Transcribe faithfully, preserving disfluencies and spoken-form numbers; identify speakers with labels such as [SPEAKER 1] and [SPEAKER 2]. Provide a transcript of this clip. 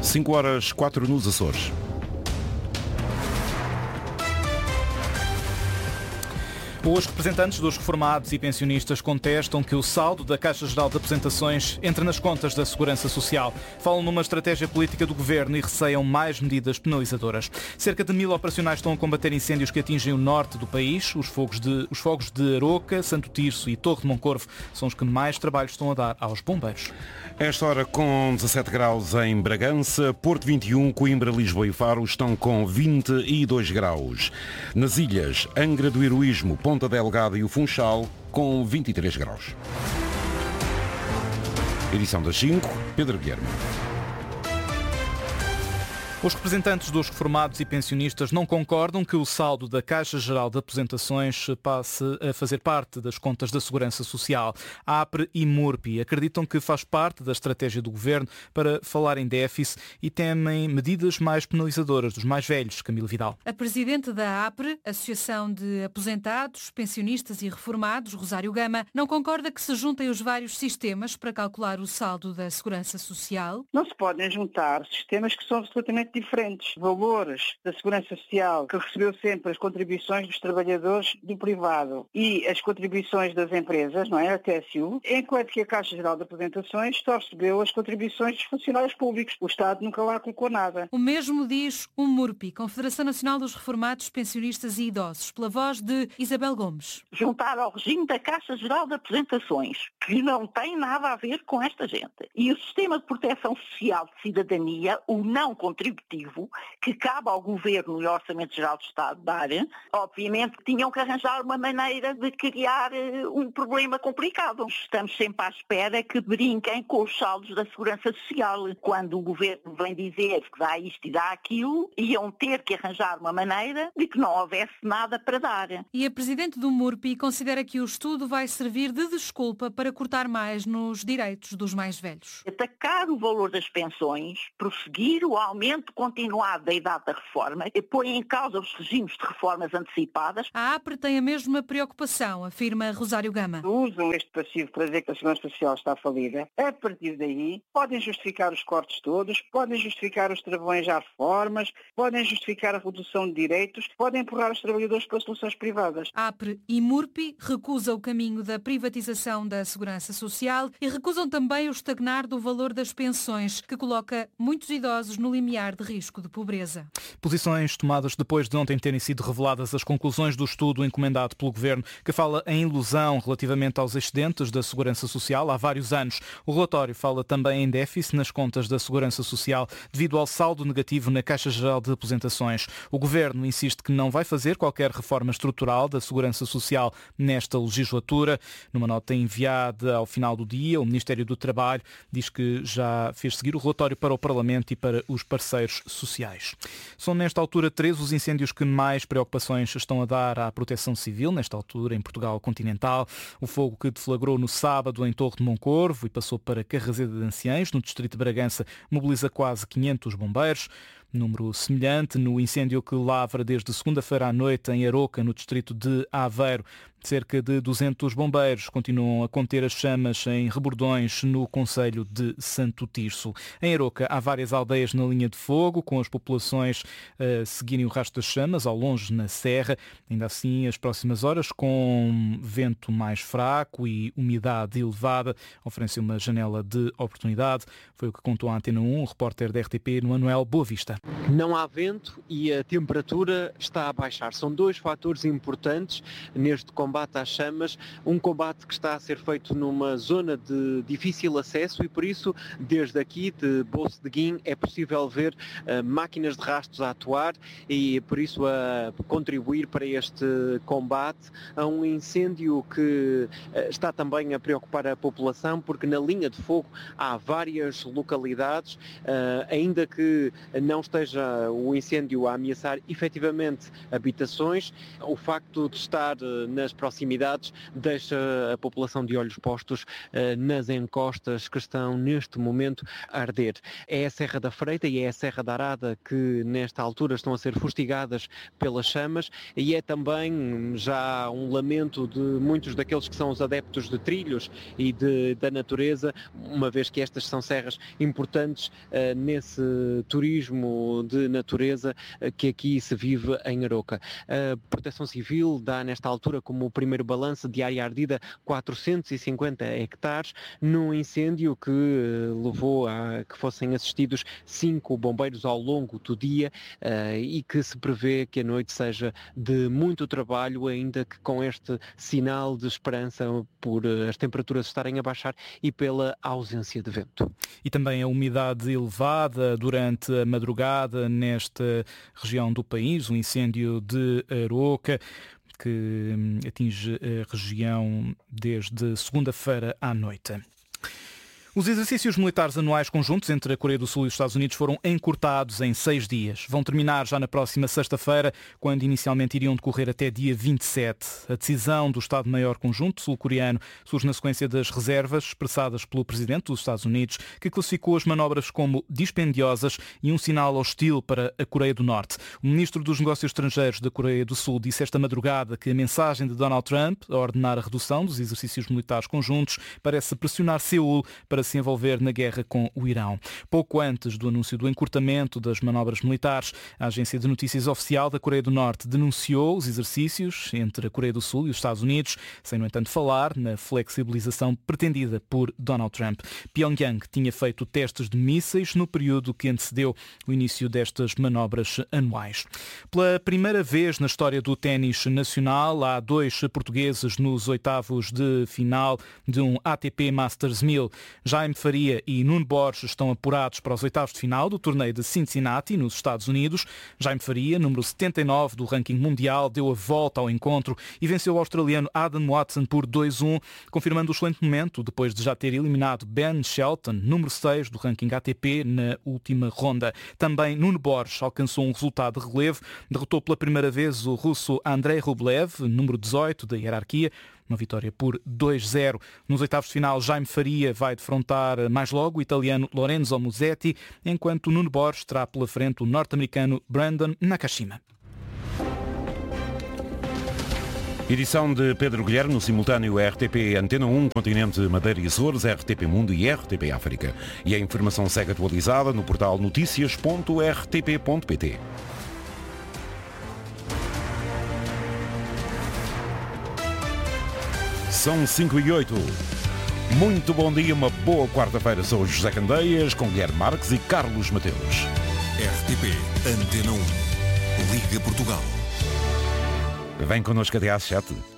[SPEAKER 1] cinco horas, quatro nos Açores.
[SPEAKER 2] Os representantes dos reformados e pensionistas contestam que o saldo da Caixa Geral de Apresentações entre nas contas da Segurança Social. Falam numa estratégia política do governo e receiam mais medidas penalizadoras. Cerca de mil operacionais estão a combater incêndios que atingem o norte do país. Os fogos de, os fogos de Aroca, Santo Tirso e Torre de Moncorvo são os que mais trabalho estão a dar aos bombeiros.
[SPEAKER 1] Esta hora com dezassete graus em Bragança, Porto vinte e um, Coimbra, Lisboa e Faro estão com vinte e dois graus. Nas ilhas, Angra do Heroísmo, Ponta Delgada e o Funchal com vinte e três graus. Edição das cinco, Pedro Guilherme.
[SPEAKER 2] Os representantes dos reformados e pensionistas não concordam que o saldo da Caixa Geral de Apresentações passe a fazer parte das contas da Segurança Social. A APRE e MURPI acreditam que faz parte da estratégia do governo para falar em déficit e temem medidas mais penalizadoras dos mais velhos. Camilo Vidal.
[SPEAKER 3] A presidente da APRE, Associação de Aposentados, Pensionistas e Reformados, Rosário Gama, não concorda que se juntem os vários sistemas para calcular o saldo da Segurança Social.
[SPEAKER 4] Não se podem juntar sistemas que são absolutamente diferentes. Valores da Segurança Social, que recebeu sempre as contribuições dos trabalhadores do privado e as contribuições das empresas, não é? A T S U, enquanto que a Caixa Geral de Apresentações só recebeu as contribuições dos funcionários públicos. O Estado nunca lá colocou nada.
[SPEAKER 3] O mesmo diz o MURPI, Confederação Nacional dos Reformados, Pensionistas e Idosos, pela voz de Isabel Gomes.
[SPEAKER 5] Juntar ao regime da Caixa Geral de Apresentações, que não tem nada a ver com esta gente. E o Sistema de Proteção Social de Cidadania, o não contributivo, que cabe ao Governo e ao Orçamento Geral do Estado dar, obviamente tinham que arranjar uma maneira de criar um problema complicado. Estamos sempre à espera que brinquem com os saldos da Segurança Social. Quando o Governo vem dizer que dá isto e dá aquilo, iam ter que arranjar uma maneira de que não houvesse nada para dar.
[SPEAKER 3] E a Presidente do MURPI considera que o estudo vai servir de desculpa para cortar mais nos direitos dos mais velhos.
[SPEAKER 5] Atacar o valor das pensões, prosseguir o aumento continuado da idade da reforma e põe em causa os regimes de reformas antecipadas.
[SPEAKER 3] A APRE tem a mesma preocupação, afirma Rosário Gama.
[SPEAKER 4] Usam este passivo para dizer que a Segurança Social está falida. A partir daí, podem justificar os cortes todos, podem justificar os travões às reformas, podem justificar a redução de direitos, podem empurrar os trabalhadores para soluções privadas.
[SPEAKER 3] A APRE e MURPI recusam o caminho da privatização da Segurança Social e recusam também o estagnar do valor das pensões, que coloca muitos idosos no limiar de risco de pobreza.
[SPEAKER 2] Posições tomadas depois de ontem terem sido reveladas as conclusões do estudo encomendado pelo Governo, que fala em ilusão relativamente aos excedentes da Segurança Social há vários anos. O relatório fala também em déficit nas contas da Segurança Social devido ao saldo negativo na Caixa Geral de Apresentações. O Governo insiste que não vai fazer qualquer reforma estrutural da Segurança Social nesta legislatura. Numa nota enviada ao final do dia, o Ministério do Trabalho diz que já fez seguir o relatório para o Parlamento e para os parceiros sociais. São nesta altura três os incêndios que mais preocupações estão a dar à proteção civil, nesta altura em Portugal continental. O fogo que deflagrou no sábado em Torre de Moncorvo e passou para Carraseda de Anciães, no distrito de Bragança, mobiliza quase quinhentos bombeiros. Número semelhante no incêndio que lavra desde segunda-feira à noite em Aroca, no distrito de Aveiro. Cerca de duzentos bombeiros continuam a conter as chamas em Rebordões, no concelho de Santo Tirso. Em Aroca há várias aldeias na linha de fogo, com as populações a seguirem o rastro das chamas, ao longe na serra. Ainda assim, as próximas horas, com vento mais fraco e umidade elevada, oferecem uma janela de oportunidade. Foi o que contou à Antena um, o repórter da R T P, Manuel Boa Vista.
[SPEAKER 6] Não há vento e a temperatura está a baixar. São dois fatores importantes neste combate às chamas. Um combate que está a ser feito numa zona de difícil acesso e, por isso, desde aqui, de Bolso de Guim, é possível ver uh, máquinas de rastros a atuar e, por isso, a contribuir para este combate a um incêndio que uh, está também a preocupar a população, porque na linha de fogo há várias localidades, uh, ainda que não esteja o incêndio a ameaçar efetivamente habitações, o facto de estar nas proximidades deixa a população de olhos postos nas encostas que estão neste momento a arder. É a Serra da Freita e é a Serra da Arada que nesta altura estão a ser fustigadas pelas chamas, e é também já um lamento de muitos daqueles que são os adeptos de trilhos e de, da natureza, uma vez que estas são serras importantes uh, nesse turismo de natureza uh, que aqui se vive em Aroca. A Proteção Civil dá nesta altura como o primeiro balanço de área ardida quatrocentos e cinquenta hectares num incêndio que uh, levou a que fossem assistidos cinco bombeiros ao longo do dia uh, e que se prevê que a noite seja de muito trabalho, ainda que com este sinal de esperança por as temperaturas estarem a baixar e pela ausência de vento.
[SPEAKER 2] E também a umidade elevada durante a madrugada nesta região do país, o incêndio de Aroca, que atinge a região desde segunda-feira à noite. Os exercícios militares anuais conjuntos entre a Coreia do Sul e os Estados Unidos foram encurtados em seis dias. Vão terminar já na próxima sexta-feira, quando inicialmente iriam decorrer até dia vinte e sete. A decisão do Estado-Maior Conjunto sul-coreano surge na sequência das reservas expressadas pelo Presidente dos Estados Unidos, que classificou as manobras como dispendiosas e um sinal hostil para a Coreia do Norte. O Ministro dos Negócios Estrangeiros da Coreia do Sul disse esta madrugada que a mensagem de Donald Trump, a ordenar a redução dos exercícios militares conjuntos, parece pressionar Seul para se envolver na guerra com o Irão. Pouco antes do anúncio do encurtamento das manobras militares, a agência de notícias oficial da Coreia do Norte denunciou os exercícios entre a Coreia do Sul e os Estados Unidos, sem, no entanto, falar na flexibilização pretendida por Donald Trump. Pyongyang tinha feito testes de mísseis no período que antecedeu o início destas manobras anuais. Pela primeira vez na história do ténis nacional, há dois portugueses nos oitavos de final de um A T P Masters mil. Jaime Faria e Nuno Borges estão apurados para os oitavos de final do torneio de Cincinnati, nos Estados Unidos. Jaime Faria, número setenta e nove do ranking mundial, deu a volta ao encontro e venceu o australiano Adam Watson por dois a um, confirmando o excelente momento depois de já ter eliminado Ben Shelton, número seis do ranking A T P, na última ronda. Também Nuno Borges alcançou um resultado de relevo, derrotou pela primeira vez o russo Andrei Rublev, número dezoito da hierarquia, uma vitória por dois a zero. Nos oitavos de final, Jaime Faria vai defrontar mais logo o italiano Lorenzo Musetti, enquanto o Nuno Borges terá pela frente o norte-americano Brandon Nakashima.
[SPEAKER 1] Edição de Pedro Guilherme, no simultâneo R T P Antena um, Continente, Madeira e Açores, R T P Mundo e R T P África. E a informação segue atualizada no portal notícias ponto r t p ponto p t. São cinco e oito. Muito bom dia, uma boa quarta-feira. Sou José Candeias, com Guilherme Marques e Carlos Mateus.
[SPEAKER 7] R T P Antena um. Liga Portugal.
[SPEAKER 1] Vem connosco até às sete.